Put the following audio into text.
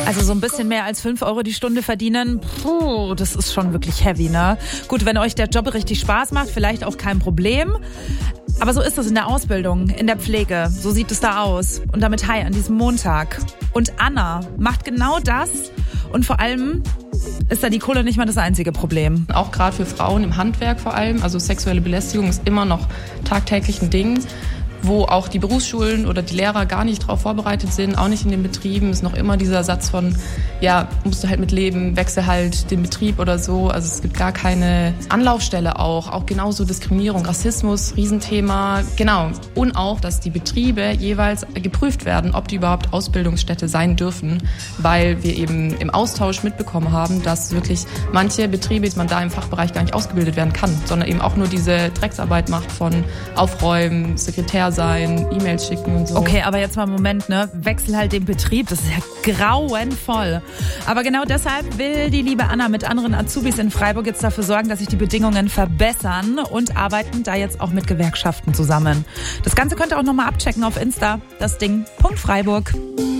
Also so ein bisschen mehr als 5 Euro die Stunde verdienen, das ist schon wirklich heavy, ne? Gut, wenn euch der Job richtig Spaß macht, vielleicht auch kein Problem. Aber so ist es in der Ausbildung, in der Pflege. So sieht es da aus. Und damit hi an diesem Montag. Und Anna macht genau das. Und vor allem ist da die Kohle nicht mal das einzige Problem. Auch gerade für Frauen im Handwerk vor allem. Also sexuelle Belästigung ist immer noch tagtäglich ein Ding, wo auch die Berufsschulen oder die Lehrer gar nicht darauf vorbereitet sind, auch nicht in den Betrieben. Ist noch immer dieser Satz von, ja, musst du halt mit leben, wechsel halt den Betrieb oder so. Also es gibt gar keine Anlaufstelle auch genauso Diskriminierung, Rassismus, Riesenthema, genau. Und auch, dass die Betriebe jeweils geprüft werden, ob die überhaupt Ausbildungsstätte sein dürfen, weil wir eben im Austausch mitbekommen haben, dass wirklich manche Betriebe, man da im Fachbereich gar nicht ausgebildet werden kann, sondern eben auch nur diese Drecksarbeit macht von Aufräumen, Sekretär sein, E-Mails schicken und so. Okay, aber jetzt mal einen Moment, ne? Wechsel halt den Betrieb, das ist ja grauenvoll. Aber genau deshalb will die liebe Anna mit anderen Azubis in Freiburg jetzt dafür sorgen, dass sich die Bedingungen verbessern und arbeiten da jetzt auch mit Gewerkschaften zusammen. Das Ganze könnt ihr auch nochmal abchecken auf Insta, das Ding.Freiburg.